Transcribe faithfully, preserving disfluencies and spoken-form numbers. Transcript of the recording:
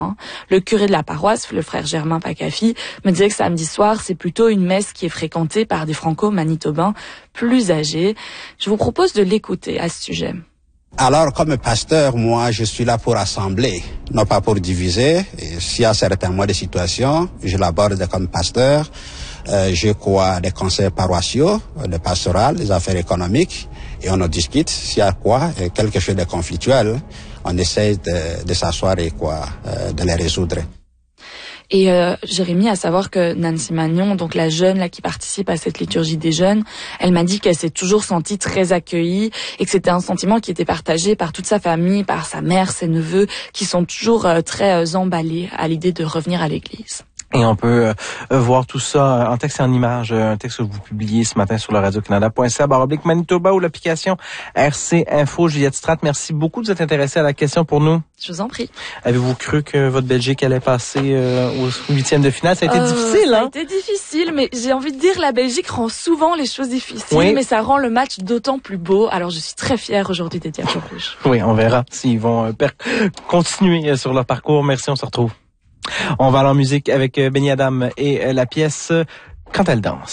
Le curé de la paroisse, le frère Germain Pacafi, me disait que samedi soir, c'est plutôt une messe qui est fréquentée par des franco-manitobains plus âgés. Je vous propose de l'écouter à ce sujet. Alors, comme pasteur, moi, je suis là pour assembler, non pas pour diviser. Et s'il y a certainement des situations, je l'aborde comme pasteur. Euh, je crois des conseils paroissiaux, des pastorales, des affaires économiques, et on en discute. S'il y a quoi, quelque chose de conflictuel, on essaie de, de s'asseoir et quoi, euh, de les résoudre. Et euh, Jérémy, à savoir que Nancy Magnon, donc la jeune là qui participe à cette liturgie des jeunes, elle m'a dit qu'elle s'est toujours sentie très accueillie et que c'était un sentiment qui était partagé par toute sa famille, par sa mère, ses neveux, qui sont toujours euh, très euh, emballés à l'idée de revenir à l'église. Et on peut euh, voir tout ça en texte et en image, un texte que vous publiez ce matin sur le radio canada point c a barre oblique Manitoba ou l'application R C Info. Juliette Stratt, merci beaucoup de vous être intéressée à la question pour nous. Je vous en prie. Avez-vous cru que votre Belgique allait passer euh, au huitième de finale? Ça a été euh, difficile, hein? Ça a été difficile, mais j'ai envie de dire la Belgique rend souvent les choses difficiles, oui. mais ça rend le match d'autant plus beau. Alors je suis très fière aujourd'hui des Diables Rouges. Oui, on verra s'ils vont euh, per- continuer sur leur parcours. Merci, on se retrouve. On va aller en musique avec Benny Adam et la pièce « Quand elle danse ».